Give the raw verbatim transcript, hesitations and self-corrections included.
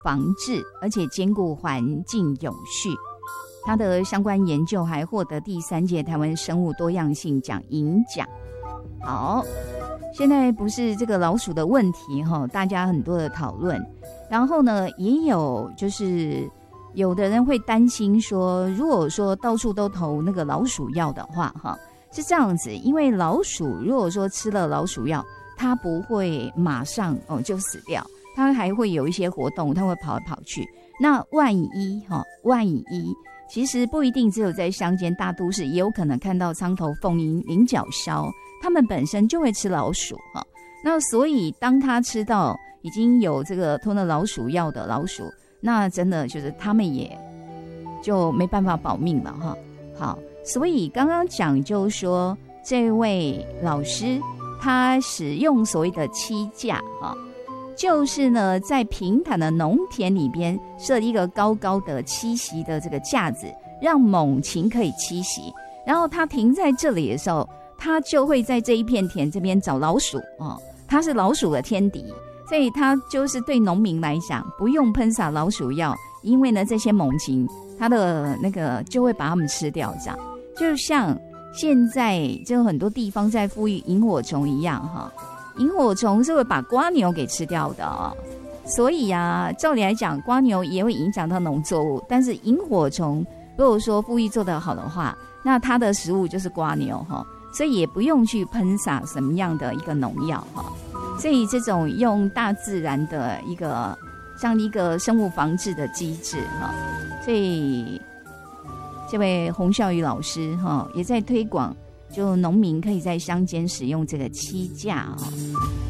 防治，而且兼顾环境永续。他的相关研究还获得第三届台湾生物多样性奖银奖。好，现在不是这个老鼠的问题哈，大家很多的讨论。然后呢，也有就是有的人会担心说，如果说到处都投那个老鼠药的话哈，是这样子，因为老鼠如果说吃了老鼠药，它不会马上哦就死掉，它还会有一些活动，它会跑来跑去。那万一哈，万一其实不一定只有在乡间大都市，也有可能看到苍头凤膺、菱角鸮，它们本身就会吃老鼠哈。那所以当它吃到已经有这个吞了老鼠药的老鼠，那真的就是它们也就没办法保命了哈。好，所以刚刚讲就是说，这位老师他使用所谓的栖架哈。就是呢，在平坦的农田里边设立一个高高的栖息的这个架子，让猛禽可以栖息。然后它停在这里的时候，它就会在这一片田这边找老鼠哦，它是老鼠的天敌，所以它就是对农民来讲，不用喷洒老鼠药，因为呢这些猛禽它的那个就会把它们吃掉，这样就像现在就很多地方在呼吁萤火虫一样哈。萤火虫是会把蝸牛给吃掉的哦，所以啊，照理来讲，蝸牛也会影响到农作物。但是萤火虫如果说复育做得好的话，那它的食物就是蝸牛哈，所以也不用去喷洒什么样的一个农药哈。所以这种用大自然的一个像一个生物防治的机制哈，所以这位洪孝瑜老师哈也在推广。就农民可以在乡间使用这个栖架哦。